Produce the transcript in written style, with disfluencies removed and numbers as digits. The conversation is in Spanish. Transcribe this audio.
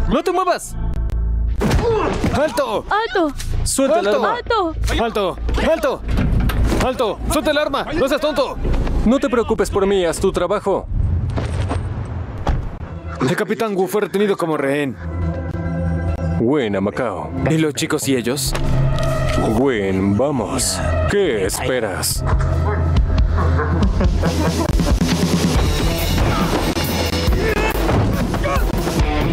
¡No te muevas! ¡Alto! ¡Alto! ¡Suelta el arma! ¡Alto! ¡Alto! ¡Alto! ¡Alto! ¡Suelta el arma! ¡No seas tonto! No te preocupes por mí, haz tu trabajo. El capitán Wu fue retenido como rehén. Buena, Macao. ¿Y los chicos y ellos? Gwen, vamos. ¿Qué esperas?